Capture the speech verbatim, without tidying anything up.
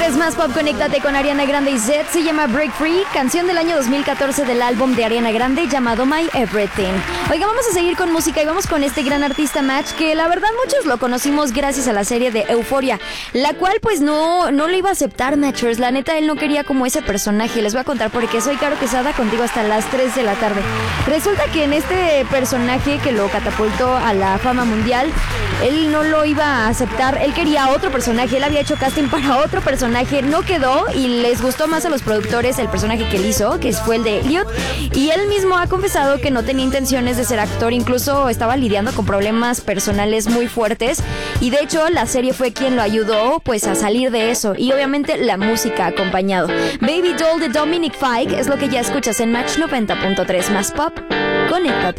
Es Más Pop, conéctate con Ariana Grande y Zedd. Se llama Break Free, canción del año dos mil catorce del álbum de Ariana Grande llamado My Everything. Oiga, vamos a seguir con música y vamos con este gran artista Match, que la verdad muchos lo conocimos gracias a la serie de Euphoria, la cual pues no, no le iba a aceptar Matchers. La neta, él no quería como ese personaje. Les voy a contar por qué. Soy Caro Quesada, contigo hasta las tres de la tarde. Resulta que en este personaje que lo catapultó a la fama mundial, él no lo iba a aceptar. Él quería otro personaje, él había hecho casting para otro personaje, no quedó y les gustó más a los productores el personaje que él hizo, que fue el de Elliot, y él mismo ha confesado que no tenía intenciones de ser actor, incluso estaba lidiando con problemas personales muy fuertes, y de hecho la serie fue quien lo ayudó pues a salir de eso, y obviamente la música ha acompañado. Baby Doll de Dominic Fike es lo que ya escuchas en Match noventa punto tres Más Pop. Conéctate.